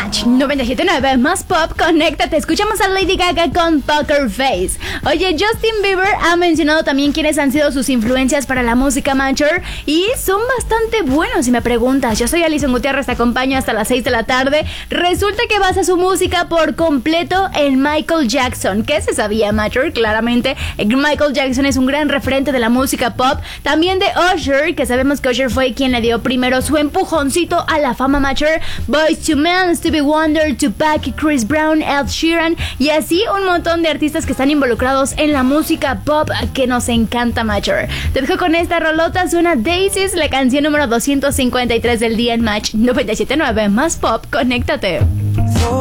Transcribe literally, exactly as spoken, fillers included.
Match noventa y siete punto nueve más pop, conéctate. Escuchamos a Lady Gaga con Poker Face. Oye, Justin Bieber ha mencionado también quiénes han sido sus influencias para la música mature y son bastante buenos si me preguntas. Yo soy Alison Gutiérrez, te acompaño hasta las seis de la tarde. Resulta que basa su música por completo en Michael Jackson. ¿Qué se sabía mature? Claramente, Michael Jackson es un gran referente de la música pop. También de Usher, que sabemos que Usher fue quien le dio primero su empujoncito a la fama mature. Boyz two Men, Stevie Wonder, Tupac, Chris Brown, Ed Sheeran y así un montón de artistas que están involucrados en la música pop que nos encanta mature. Te dejo con esta rolota, suena Daisies, la canción número doscientos cincuenta y tres del día en Match noventa y siete punto nueve más pop, conéctate.